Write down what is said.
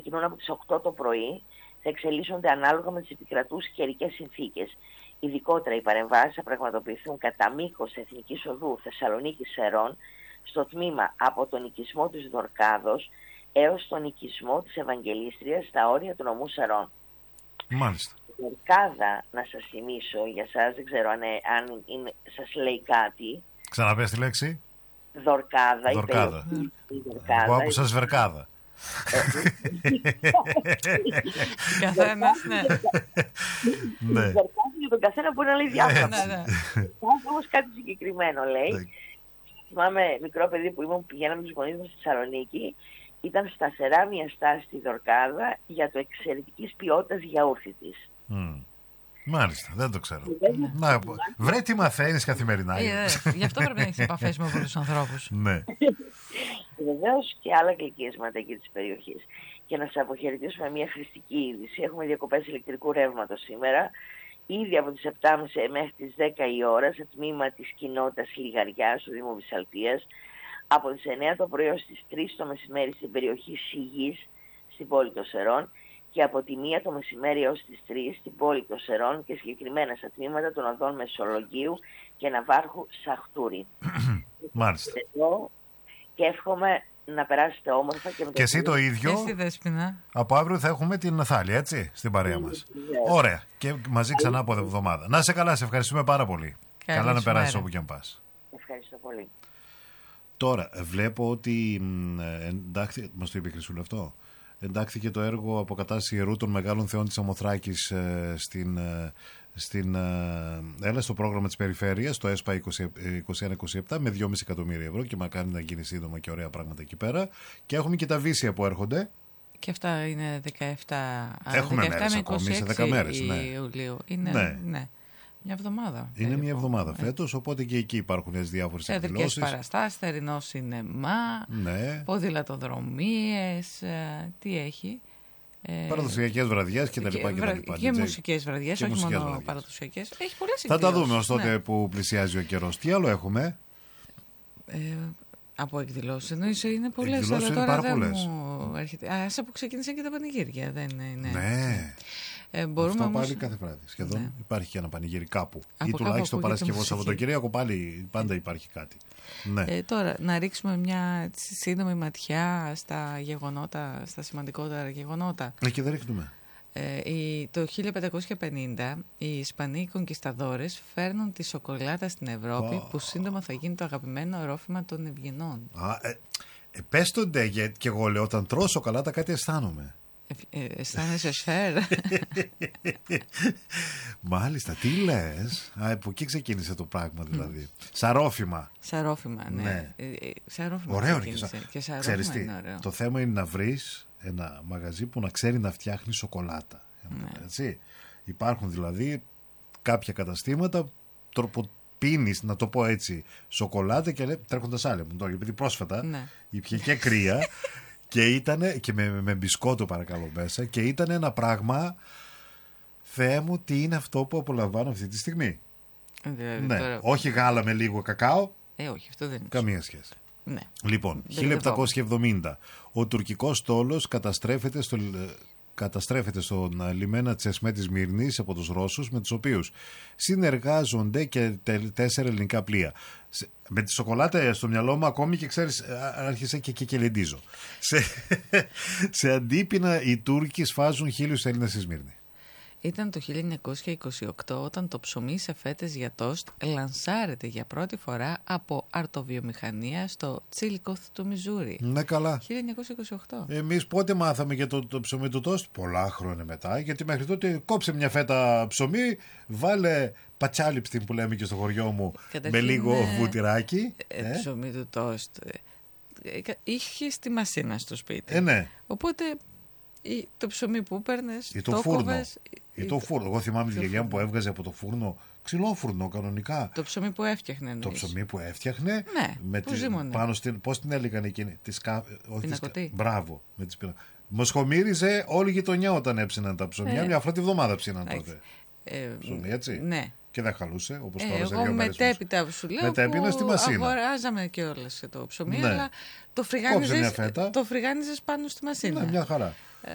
ξεκινούν από τις 8 το πρωί, θα εξελίσσονται ανάλογα με τις επικρατούς καιρικές συνθήκες. Ειδικότερα οι παρεμβάσεις θα πραγματοποιηθούν κατά μήκος Εθνικής Οδού Θεσσαλονίκη-Σερών, στο τμήμα από τον οικισμό της Δορκάδος έως τον οικισμό της Ευαγγελίστριας στα όρια του νομού Σερών. Μάλιστα. Η Δορκάδα, να σας θυμίσω, για σας δεν ξέρω αν σας λέει κάτι. Ξαναπες τη λέξη. Δορκάδα. Δορκάδα. Εγώ άκουσα σβερκάδα. Καθένας, ναι. Η Δορκάδα για τον καθένα μπορεί να λέει διάφορα. Όμως κάτι συγκεκριμένο λέει. Θυμάμαι μικρό παιδί που πηγαίναμε τους γονείς μας στη Θεσσαλονίκη, ήταν σταθερά μια στάση στη Δορκάδα για το εξαιρετικής ποιότητας γιαούρτι της. Μάλιστα, δεν το ξέρω. Βρε τι μαθαίνεις καθημερινά. Γι' αυτό πρέπει να έχεις επαφές με πολλούς ανθρώπους. Ναι. Βεβαίως και άλλα γλυκίσματα εκεί της περιοχής. Και να σας αποχαιρετήσουμε μια χρηστική είδηση. Έχουμε διακοπές ηλεκτρικού ρεύματος σήμερα. Ήδη από τις 7.30 μέχρι τις 10 η ώρα σε τμήμα της κοινότητας Λιγαριάς του Δήμου Βυσσαλτίας, από τις 9 το πρωί ως τις 3 το μεσημέρι στην περιοχή Σιγής στην πόλη των Σερών και από τη 1 το μεσημέρι ως τις 3 στην πόλη των Σερών και συγκεκριμένα στα τμήματα των οδών Μεσολογγίου και Ναυάρχου Σαχτούρη. Μάλιστα. Και εύχομαι να περάσετε όμορφα και με και εσύ το ίδιο. Και εσύ, Δέσποινα. Από αύριο θα έχουμε την Θάλη, έτσι, στην παρέα μας. Ωραία. Και μαζί ξανά από εβδομάδα. Να είσαι καλά, σε ευχαριστούμε πάρα πολύ. Καλά να περάσεις όπου και αν πας. Ευχαριστώ πολύ. Τώρα, βλέπω ότι εντάξει, μας το είπε η Χρυσούλα αυτό. Εντάχθηκε το έργο αποκατάσταση ιερού των μεγάλων θεών της Αμοθράκης στο πρόγραμμα της περιφέρειας, το ΕΣΠΑ 21-27 με 2,5 εκατομμύρια ευρώ και μακάρι να γίνει σύντομα και ωραία πράγματα εκεί πέρα. Και έχουμε και τα βύσια που έρχονται. Και αυτά είναι 17. Έχουμε 17 μέρες ακόμη, σε 10 μέρες. Ιουλίου. Είναι, ναι. Μια εβδομάδα. Είναι μια εβδομάδα φέτος, οπότε και εκεί υπάρχουν διάφορες εκδηλώσεις. Θεατρικές παραστάσεις, θερινό σινεμά, ποδηλατοδρομίες, τι έχει. Παραδοσιακές βραδιές και τα λοιπά. Και μουσικές βραδιές, όχι μόνο παραδοσιακές. Έχει πολλές εκδηλώσεις. Θα τα δούμε ως τότε που πλησιάζει ο καιρός. Τι άλλο έχουμε? Από εκδηλώσεις εννοείς είναι πολλές, αλλά τώρα δεν μου έρχεται. Άσε που ξεκίνησαν και τα πανηγύρια, δεν είναι. Ναι. Αυτό όμως... πάλι κάθε βράδυ. Σχεδόν υπάρχει και ένα πανηγύρι κάπου. Ή τουλάχιστον Παρασκευό Σαββατοκύριακο πάλι πάντα υπάρχει κάτι. Ναι. Τώρα να ρίξουμε μια σύντομη ματιά στα γεγονότα, στα σημαντικότερα γεγονότα. Και δεν ρίχνουμε. Το 1550 οι Ισπανοί κονκισταδόρες φέρνουν τη σοκολάτα στην Ευρώπη, που σύντομα θα γίνει το αγαπημένο ρόφημα των Ευγενών. Πες τον ντε, γιατί και εγώ λέω όταν τρώω σοκολάτα κάτι αισθάνομαι. Αισθάνεσαι σφαίρ. Μάλιστα, τι λες? Από εκεί ξεκίνησε το πράγμα δηλαδή. Σαρόφημα. Σαρόφημα, ναι. Ωραίο και ξέρεις τι, το θέμα είναι να βρεις ένα μαγαζί που να ξέρει να φτιάχνει σοκολάτα. Έτσι. Υπάρχουν δηλαδή κάποια καταστήματα πίνεις, να το πω έτσι, σοκολάτα και τρέχοντας άλλα μου τώρα, επειδή πρόσφατα ήπια και κρύα και ήταν και με μπισκότο παρακαλώ μέσα και ήταν ένα πράγμα, Θεέ μου, τι είναι αυτό που απολαμβάνω αυτή τη στιγμή. Ναι, τώρα... όχι γάλα με λίγο κακάο. Όχι, αυτό δεν είναι. Καμία σχέση. Ναι. Λοιπόν, 1770 ο τουρκικός στόλος καταστρέφεται στον λιμένα της Εσμέ της Μύρνης από τους Ρώσους, με τους οποίους συνεργάζονται και 4 ελληνικά πλοία. Με τη σοκολάτα στο μυαλό μου ακόμη και ξέρεις, άρχισε και λεντίζω. Σε αντίπεινα οι Τούρκοι σφάζουν 1.000 Έλληνες στη Σμύρνη. Ήταν το 1928 όταν το ψωμί σε φέτες για τόστ λανσάρεται για πρώτη φορά από αρτοβιομηχανία στο Τσίλικοθ του Μιζούρι. Ναι, καλά. 1928. Εμείς πότε μάθαμε για το ψωμί του τόστ? Πολλά χρόνια μετά, γιατί μέχρι τότε κόψε μια φέτα ψωμί, βάλε πατσάλιψτιν που λέμε και στο χωριό μου, με λίγο βούτυράκι. Ψωμί του τόστ. Είχε στη μασίνα στο σπίτι. Ναι. Οπότε το ψωμί που παίρνες, ή το φούρνο. Ή το φούρνο. Εγώ θυμάμαι τη γιαγιά μου που έβγαζε από το φούρνο ξυλόφουρνο κανονικά. Το ψωμί που έφτιαχνε. Το ψωμί που έφτιαχνε. Ναι, με πάνω στην. Πώς την έλεγαν εκείνη? Πινακωτή. Μπράβο. Με τις μοσχομύριζε όλη η γειτονιά όταν έψιναν τα ψωμιά. Μια φορά τη βδομάδα ψήναν τότε. Ψωμί, έτσι. Ναι. Και δεν χαλούσε, όπως τώρα σε 2 μέρες. Εγώ μετέπειτα που σου λέω, μετέπεινα στη μασίνα. Αγοράζαμε και όλες το ψωμί, ναι. αλλά το φρυγάνιζες πάνω στη μασίνα. Ναι, μια χαρά.